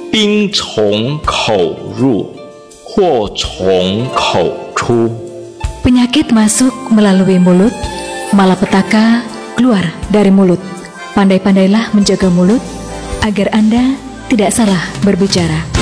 兵从口入，祸从口出。 Penyakit masuk melalui mulut, malapetaka keluar dari mulut. Pandai-pandailah menjaga mulut agar Anda tidak salah berbicara.